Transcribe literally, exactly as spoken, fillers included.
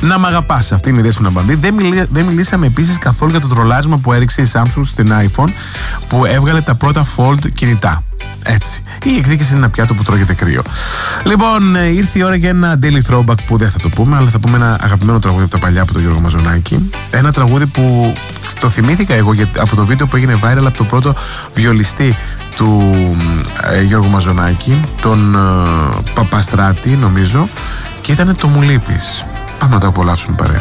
Να μ' αγαπάς, αυτή είναι η Δέσποινα Μπαμπή. Δεν, μιλή, δεν μιλήσαμε επίσης καθόλου για το τρολάρισμα που έριξε η Samsung στην iPhone που έβγαλε τα πρώτα Fold κινητά. Έτσι. Η εκδίκηση είναι ένα πιάτο που τρώγεται κρύο. Λοιπόν, ήρθε η ώρα για ένα daily throwback που δεν θα το πούμε, αλλά θα πούμε ένα αγαπημένο τραγούδι από τα παλιά από τον Γιώργο Μαζονάκη. Ένα τραγούδι που το θυμήθηκα εγώ από το βίντεο που έγινε viral από το πρώτο βιολιστή του ε, Γιώργου Μαζονάκη, τον ε, Παπαστράτη νομίζω, και ήταν το Μου λείπεις. Πάμε να το απολαύσουμε παρέα.